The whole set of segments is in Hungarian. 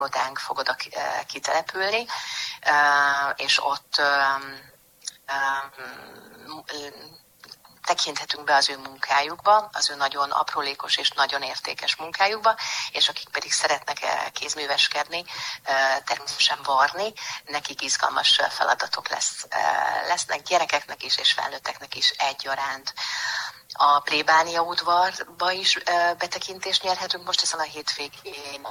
irodánk fog oda kitelepülni, és ott tekinthetünk be az ő munkájukba, az ő nagyon aprólékos és nagyon értékes munkájukba, és akik pedig szeretnek kézműveskedni, természetesen varni, nekik izgalmas feladatok lesznek gyerekeknek is és felnőtteknek is egyaránt. A plébánia udvarba is betekintést nyerhetünk most ezen a hétvégén,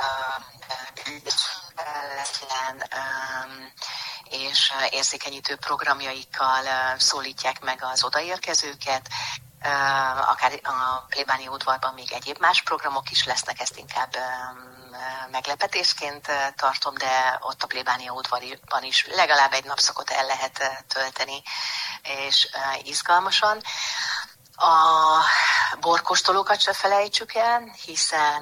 és érzékenyítő programjaikkal szólítják meg az odaérkezőket. Akár a plébánia udvarban még egyéb más programok is lesznek, ezt inkább meglepetésként tartom, de ott a plébánia udvarban is legalább egy napszakot el lehet tölteni, és izgalmasan. A borkóstolókat se felejtsük el, hiszen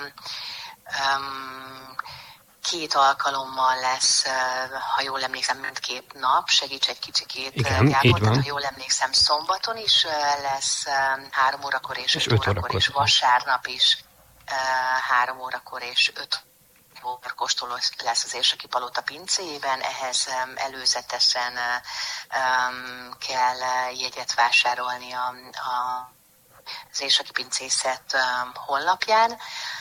2 alkalommal lesz, ha jól emlékszem, mindkét nap, segíts egy kicsikét, Gábor, tehát ha jól emlékszem, szombaton is lesz 3 órakor és 5 órakor, és vasárnap is 3 órakor és 5 borkóstoló lesz az Érseki Palota pincéjében, ehhez előzetesen kell jegyet vásárolni az Érseki Pincészet honlapján.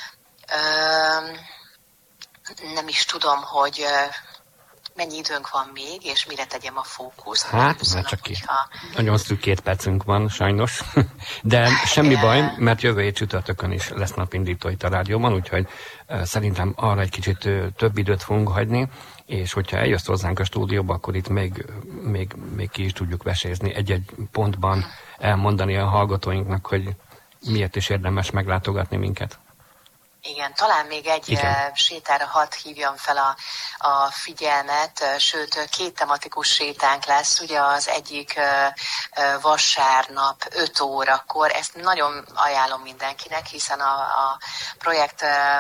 Nem is tudom, hogy mennyi időnk van még, és mire tegyem a fókuszt. Hát, mert csak nagyon szűk 2 percünk van, sajnos. De semmi baj, mert jövő hét csütörtökön is lesz napindító itt a rádióban, úgyhogy szerintem arra egy kicsit több időt fogunk hagyni, és hogyha eljössz hozzánk a stúdióba, akkor itt még ki is tudjuk vesézni, egy-egy pontban elmondani a hallgatóinknak, hogy miért is érdemes meglátogatni minket. Igen, talán még egy sétára hadd hívjam fel a figyelmet, sőt 2 tematikus sétánk lesz, ugye az egyik vasárnap 5 órakor, ezt nagyon ajánlom mindenkinek, hiszen a projekt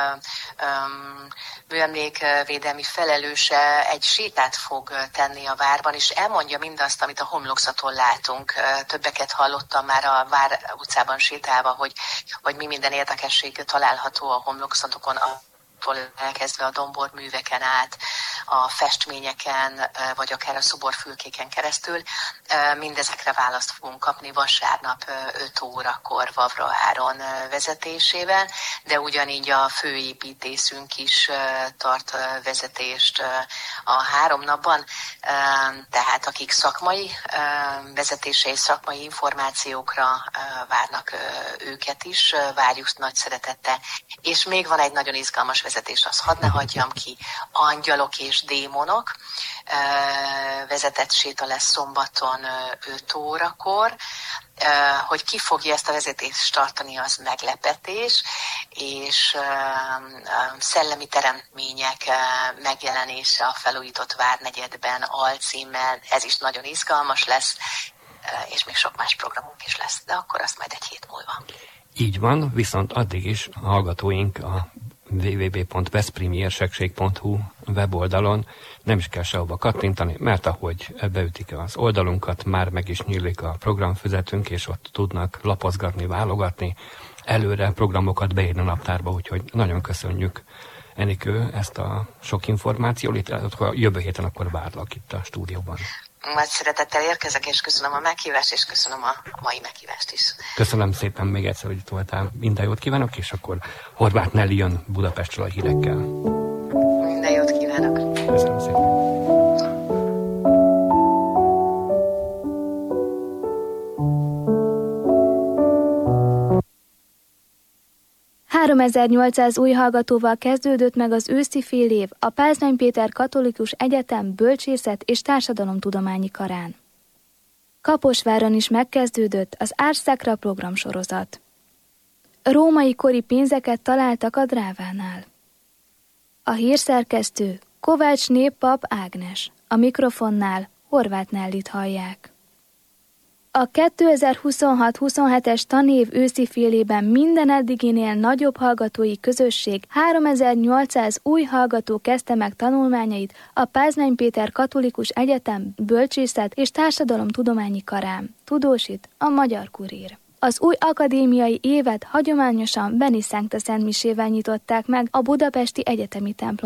műemlékvédelmi felelőse egy sétát fog tenni a várban, és elmondja mindazt, amit a homlokzaton látunk. Többeket hallottam már a Vár utcában sétálva, hogy mi minden érdekesség található a homlokzatokon, elkezdve a domborműveken át, a festményeken, vagy akár a szoborfülkéken keresztül. Mindezekre választ fogunk kapni vasárnap 5 órakor Vavra Áron vezetésével, de ugyanígy a főépítészünk is tart vezetést a 3 napban, tehát akik szakmai vezetése és szakmai információkra várnak, őket is várjuk nagy szeretettel. És még van egy nagyon izgalmas vezetés, azt hadd ne hagyjam ki, Angyalok és démonok vezetett séta lesz szombaton 5 órakor. Hogy ki fogja ezt a vezetést tartani, az meglepetés, és szellemi teremtmények megjelenése a felújított Várnegyedben alcímmel, ez is nagyon izgalmas lesz, és még sok más programunk is lesz, de akkor azt majd egy hét múlva. Így van, viszont addig is a hallgatóink a www.veszprémiersegség.hu weboldalon nem is kell sehova kattintani, mert ahogy beütik az oldalunkat, már meg is nyílik a programfüzetünk, és ott tudnak lapozgatni, válogatni, előre programokat beírni a naptárba, úgyhogy nagyon köszönjük, Enikő, ezt a sok információt, itt jövő héten akkor várlak itt a stúdióban. Majd szeretettel érkezek, és köszönöm a meghívást, és köszönöm a mai meghívást is. Köszönöm szépen még egyszer, hogy itt voltál. Minden jót kívánok, és akkor Horváth Nelly jön Budapestről a hírekkel. Minden jót kívánok. Köszönöm szépen. ...3800 új hallgatóval kezdődött meg az őszi fél év a Pázmány Péter Katolikus Egyetem Bölcsészet és Társadalomtudományi Karán. Kaposváron is megkezdődött az Ars Sacra programsorozat. Római kori pénzeket találtak a Drávánál. A hírszerkesztő Kovács Néppap Ágnes, a mikrofonnál Horváth Nellit hallják. A 2026-27-es tanév őszi félében minden eddiginél nagyobb hallgatói közösség 3800 új hallgató kezdte meg tanulmányait a Pázmány Péter Katolikus Egyetem Bölcsészet és Társadalomtudományi Karán, tudósít a Magyar Kurír. Az új akadémiai évet hagyományosan Beni Sancta szentmisével nyitották meg a budapesti egyetemi templom.